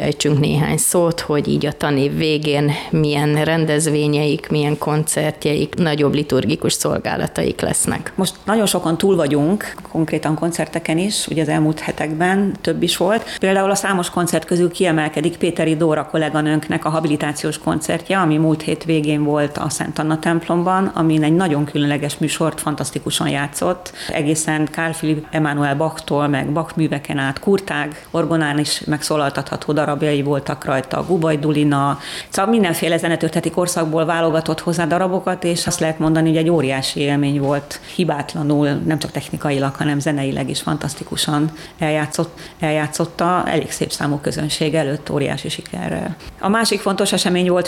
ejtsünk néhány szót, hogy így a tanév végén milyen rendezvényeik, milyen koncertjeik, nagyobb liturgikus szolgálataik lesznek. Most nagyon sokan túl vagyunk, konkrétan koncerteken is, ugye az elmúlt hetekben több is volt. Például a számos koncert közül kiemelkedik Péteri Dóra kolléganőnknek a habilitációs koncertje, ami múlt hét végén volt a Szent Anna templomban, amin egy nagyon különleges műsort fantasztikusan játszott. Egészen Carl Philipp Emanuel Bachtól, meg Bach műveken át Kurtág orgonán is megszólaltatható darabjai voltak rajta, Gubaj Dulina, szóval mindenféle zenetörténeti korszakból válogatott hozzá darabokat, és azt lehet mondani, hogy egy óriási élmény volt, hibátlanul, nem csak technikailag, hanem zeneileg is fantasztikusan eljátszotta, elég szép számú közönség előtt, óriási sikerrel. A másik fontos esemény volt